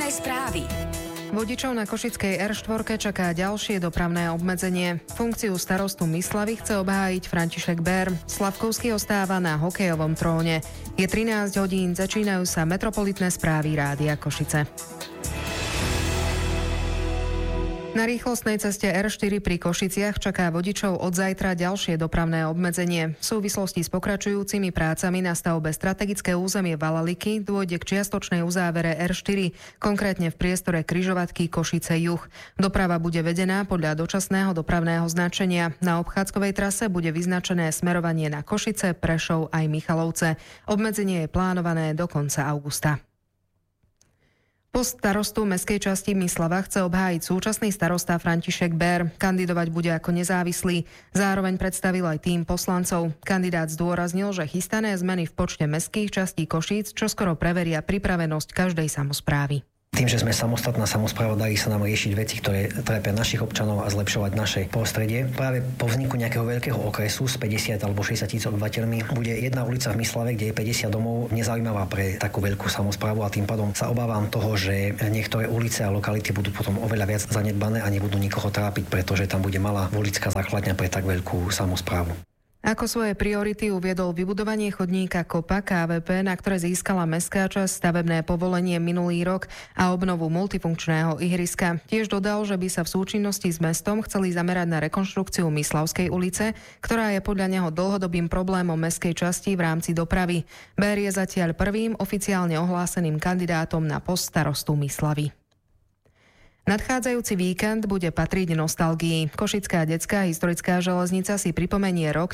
Dopravné správy. Vodičov na košickej R4 čaká ďalšie dopravné obmedzenie. Funkciu starostu Myslavy chce obhájiť František Bér. Slavkovský ostáva na hokejovom tróne. Je 13 hodín, začínajú sa metropolitné správy Rádia Košice. Na rýchlostnej ceste R4 pri Košiciach čaká vodičov od zajtra ďalšie dopravné obmedzenie. V súvislosti s pokračujúcimi prácami na stavbe strategické územie Valaliky dôjde k čiastočnej uzávere R4, konkrétne v priestore križovatky Košice juh. Doprava bude vedená podľa dočasného dopravného značenia. Na obchádzkovej trase bude vyznačené smerovanie na Košice, Prešov aj Michalovce. Obmedzenie je plánované do konca augusta. Post starostu mestskej časti Myslava chce obhájiť súčasný starosta František Bér. Kandidovať bude ako nezávislý. Zároveň predstavil aj tým poslancov. Kandidát zdôraznil, že chystané zmeny v počte mestských častí Košíc čoskoro preveria pripravenosť každej samosprávy. Tým, že sme samostatná samospráva, darí sa nám riešiť veci, ktoré trápia našich občanov a zlepšovať naše prostredie. Práve po vzniku nejakého veľkého okresu s 50 alebo 60 tisíc obyvateľmi bude jedna ulica v Myslave, kde je 50 domov, nezaujímavá pre takú veľkú samosprávu a tým pádom sa obávam toho, že niektoré ulice a lokality budú potom oveľa viac zanedbané a nebudú nikoho trápiť, pretože tam bude malá volická základňa pre tak veľkú samosprávu. Ako svoje priority uviedol vybudovanie chodníka Kopa KVP, na ktoré získala mestská časť stavebné povolenie minulý rok a obnovu multifunkčného ihriska. Tiež dodal, že by sa v súčinnosti s mestom chceli zamerať na rekonštrukciu Myslavskej ulice, ktorá je podľa neho dlhodobým problémom mestskej časti v rámci dopravy. Bér je zatiaľ prvým oficiálne ohláseným kandidátom na post starostu Myslavy. Nadchádzajúci víkend bude patriť nostalgii. Košická detská historická železnica si pripomenie rok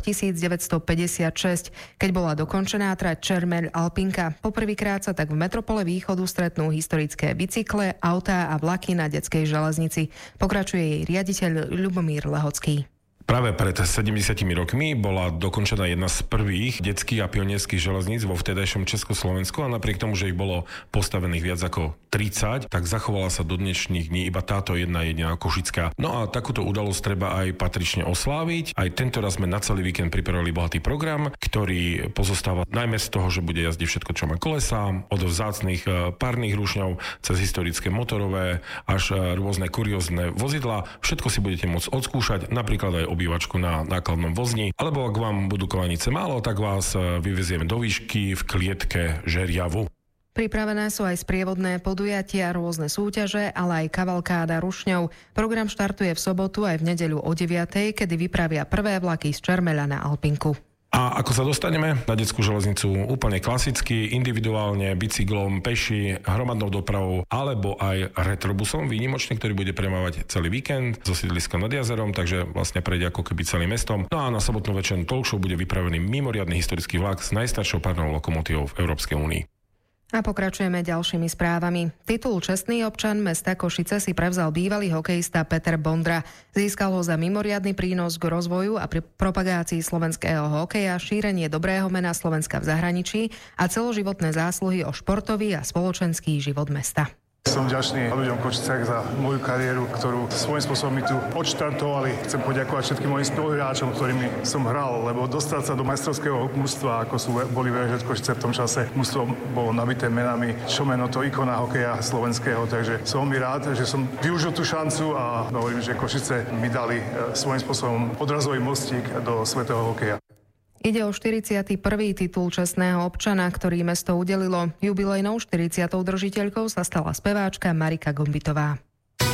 1956, keď bola dokončená trať Čermeľ-Alpinka. Poprvýkrát sa tak v metropole východu stretnú historické bicykle, autá a vlaky na detskej železnici. Pokračuje jej riaditeľ Ľubomír Lehocký. Práve pred 70 rokmi bola dokončená jedna z prvých detských a pionierských železníc vo vtedajšom Československu a napriek tomu, že ich bolo postavených viac ako 30, tak zachovala sa do dnešných dní iba táto jedna jediná košická. No a takúto udalosť treba aj patrične osláviť. Aj tento raz sme na celý víkend pripravili bohatý program, ktorý pozostáva najmä z toho, že bude jazdiť všetko, čo má kolesá, od vzácnych párnych rušňov cez historické motorové až rôzne kuriózne vozidlá. Všetko si budete môcť odskúšať, napríklad aj obývačku na nákladnom vozni, alebo ak vám budú kolanice málo, tak vás vyvezieme do výšky v klietke Žeriavu. Pripravené sú aj sprievodné podujatia, rôzne súťaže, ale aj kavalkáda rušňov. Program štartuje v sobotu aj v nedeľu o 9:00, kedy vypravia prvé vlaky z Čermeľa na Alpinku. A ako sa dostaneme na detskú železnicu? Úplne klasicky, individuálne, bicyklom, peši, hromadnou dopravou alebo aj retrobusom výnimočne, ktorý bude premávať celý víkend zo sídliska nad jazerom, takže vlastne prejde ako keby celým mestom. No a na sobotnú večernú talkshow bude vypravený mimoriadny historický vlak s najstaršou párnou lokomotívou v Európskej únii. A pokračujeme ďalšími správami. Titul Čestný občan mesta Košice si prevzal bývalý hokejista Peter Bondra. Získal ho za mimoriadny prínos k rozvoju a pri propagácii slovenského hokeja, šírenie dobrého mena Slovenska v zahraničí a celoživotné zásluhy o športový a spoločenský život mesta. Som vďačný ľuďom v Košiciach za moju kariéru, ktorú svojím spôsobom mi tu odštartovali. Chcem poďakovať všetkým mojim spoluhráčom, ktorými som hral, lebo dostať sa do majstrovského mužstva, ako boli VŽ Košice v tom čase, mužstvo bolo nabité menami, Šomeno to ikona hokeja slovenského, takže som veľmi rád, že som využil tú šancu a hovorím, že Košice mi dali svojím spôsobom odrazový mostík do svätého hokeja. Ide o 41. titul čestného občana, ktorý mesto udelilo. Jubilejnou 40. držiteľkou sa stala speváčka Marika Gombitová.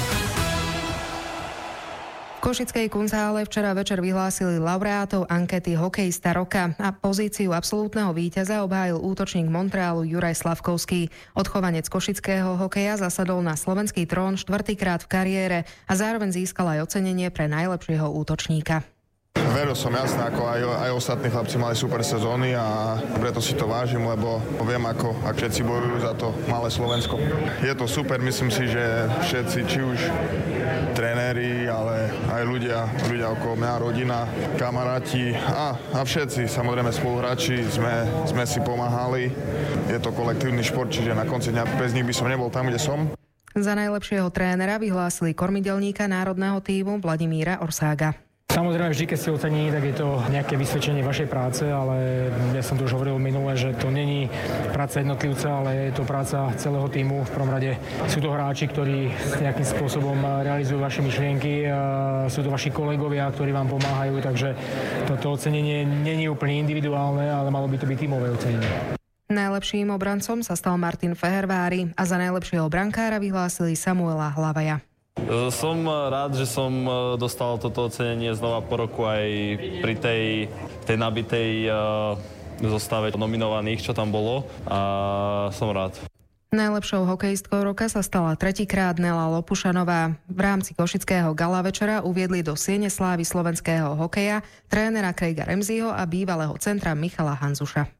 V košickej Kunzhále včera večer vyhlásili laureátov ankety Hokejista roka a pozíciu absolútneho víťaza obhájil útočník Montrealu Juraj Slavkovský. Odchovanec košického hokeja zasadol na slovenský trón štvrtýkrát v kariére a zároveň získal aj ocenenie pre najlepšieho útočníka. Veril som jasne, ako aj ostatní chlapci mali super sezóny a preto si to vážim, lebo viem, ako všetci bojujú za to malé Slovensko. Je to super, myslím si, že všetci, či už tréneri, ale aj ľudia okolo mňa, rodina, kamaráti a všetci, samozrejme spoluhráči, sme si pomáhali. Je to kolektívny šport, čiže na konci dňa bez nich by som nebol tam, kde som. Za najlepšieho trénera vyhlásili kormidelníka národného tímu Vladimíra Orsága. Samozrejme, vždy, keď ste ocenení, tak je to nejaké vysvedčenie vašej práce, ale ja som to už hovoril minule, že to není práca jednotlivca, ale je to práca celého tímu. V prvom rade sú to hráči, ktorí nejakým spôsobom realizujú vaše myšlienky, sú to vaši kolegovia, ktorí vám pomáhajú, takže toto ocenenie není úplne individuálne, ale malo by to byť tímové ocenenie. Najlepším obrancom sa stal Martin Fehervári a za najlepšieho brankára vyhlásili Samuela Hlavaja. Som rád, že som dostal toto ocenenie znova po roku aj pri tej nabitej zostave nominovaných, čo tam bolo, a som rád. Najlepšou hokejistkou roka sa stala tretíkrát Nela Lopušanová. V rámci košického gala večera uviedli do siene slávy slovenského hokeja trénera Craiga Ramseyho a bývalého centra Michala Hanzuša.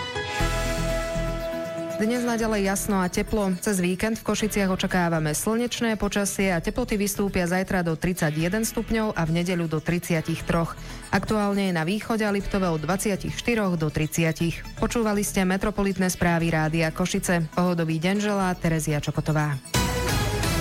Dnes naďalej jasno a teplo. Cez víkend v Košiciach očakávame slnečné počasie a teploty vystúpia zajtra do 31 stupňov a v nedeľu do 33. Aktuálne je na východe a Liptove od 24 do 30. Počúvali ste metropolitné správy Rádia Košice. Pohodový deň želá Terezia Čokotová.